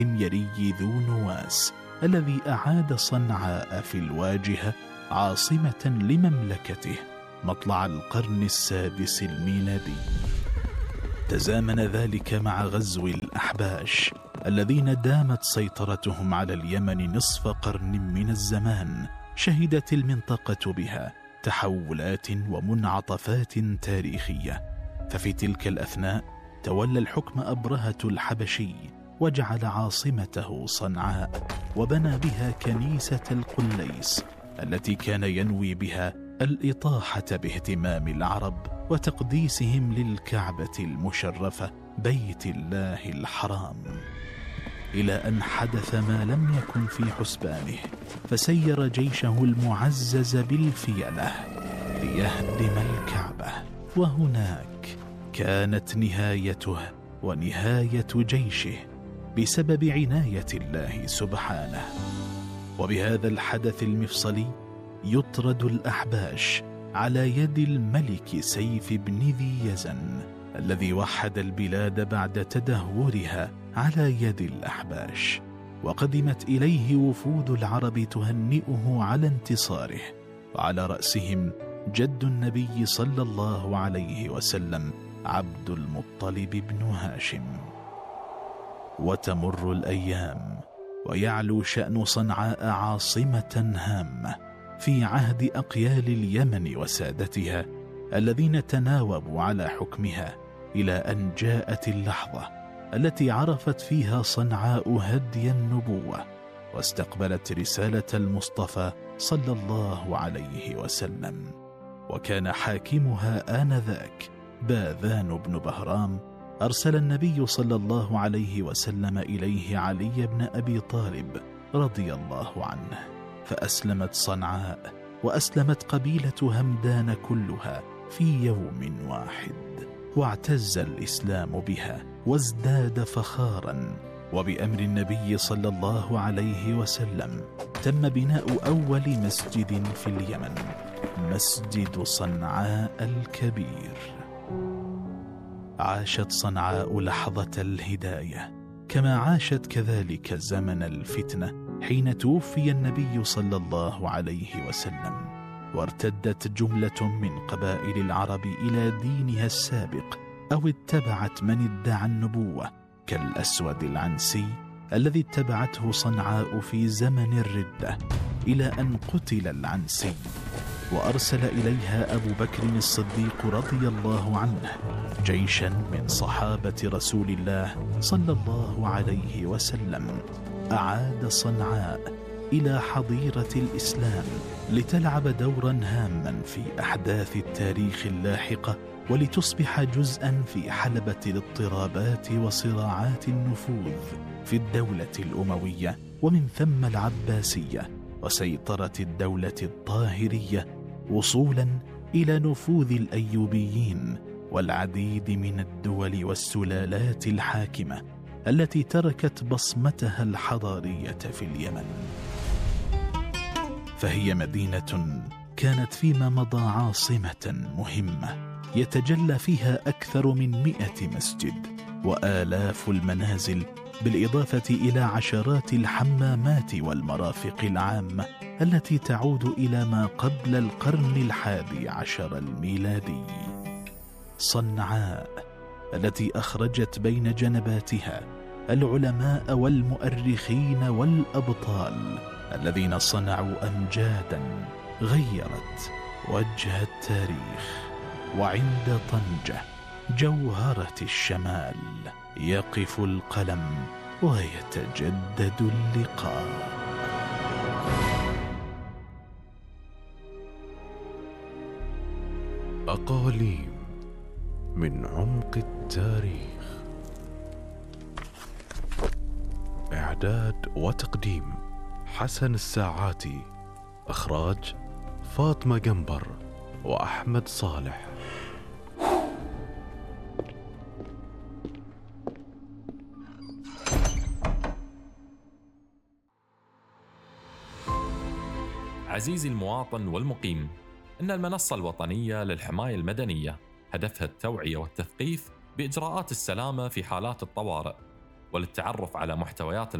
الحميري ذو نواس الذي أعاد صنعاء في الواجهة عاصمة لمملكته مطلع القرن السادس الميلادي. تزامن ذلك مع غزو الأحباش الذين دامت سيطرتهم على اليمن نصف قرن من الزمان. شهدت المنطقة بها تحولات ومنعطفات تاريخية، ففي تلك الأثناء تولى الحكم أبرهة الحبشي وجعل عاصمته صنعاء، وبنى بها كنيسة القليس التي كان ينوي بها الإطاحة باهتمام العرب وتقديسهم للكعبة المشرفة بيت الله الحرام، إلى أن حدث ما لم يكن في حسبانه، فسير جيشه المعزز بالفيلة ليهدم الكعبة. وهناك كانت نهايته ونهاية جيشه بسبب عناية الله سبحانه. وبهذا الحدث المفصلي يطرد الأحباش على يد الملك سيف بن ذي يزن الذي وحد البلاد بعد تدهورها على يد الأحباش. وقدمت إليه وفود العرب تهنئه على انتصاره، وعلى رأسهم جد النبي صلى الله عليه وسلم عبد المطلب بن هاشم. وتمر الأيام ويعلو شأن صنعاء عاصمة هامة في عهد أقيال اليمن وسادتها الذين تناوبوا على حكمها، إلى أن جاءت اللحظة التي عرفت فيها صنعاء هدي النبوة واستقبلت رسالة المصطفى صلى الله عليه وسلم. وكان حاكمها آنذاك باذان بن بهرام. أرسل النبي صلى الله عليه وسلم إليه علي بن أبي طالب رضي الله عنه، فأسلمت صنعاء وأسلمت قبيلة همدان كلها في يوم واحد، واعتز الإسلام بها وازداد فخارا. وبأمر النبي صلى الله عليه وسلم تم بناء أول مسجد في اليمن، مسجد صنعاء الكبير. عاشت صنعاء لحظة الهداية، كما عاشت كذلك زمن الفتنة حين توفي النبي صلى الله عليه وسلم، وارتدت جملة من قبائل العرب إلى دينها السابق أو اتبعت من ادعى النبوة، كالأسود العنسي الذي اتبعته صنعاء في زمن الردة، إلى أن قتل العنسي. وأرسل إليها أبو بكر الصديق رضي الله عنه جيشا من صحابة رسول الله صلى الله عليه وسلم، أعاد صنعاء إلى حظيرة الإسلام لتلعب دورا هاما في أحداث التاريخ اللاحقة، ولتصبح جزءا في حلبة الاضطرابات وصراعات النفوذ في الدولة الأموية، ومن ثم العباسية، وسيطرة الدولة الطاهرية، وصولا إلى نفوذ الأيوبيين والعديد من الدول والسلالات الحاكمة التي تركت بصمتها الحضارية في اليمن. فهي مدينة كانت فيما مضى عاصمة مهمة يتجلى فيها أكثر من 100 مسجد وآلاف المنازل، بالإضافة إلى عشرات الحمامات والمرافق العامة التي تعود إلى ما قبل القرن 11 الميلادي. صنعاء التي أخرجت بين جنباتها العلماء والمؤرخين والأبطال الذين صنعوا أمجادا غيرت وجه التاريخ. وعند طنجة جوهرة الشمال يقف القلم ويتجدد اللقاء. أقاليم من عمق التاريخ. إعداد وتقديم حسن الساعاتي. إخراج فاطمة جنبر وأحمد صالح. عزيزي المواطن والمقيم، إن المنصة الوطنية للحماية المدنية هدفها التوعية والتثقيف بإجراءات السلامة في حالات الطوارئ، وللتعرف على محتويات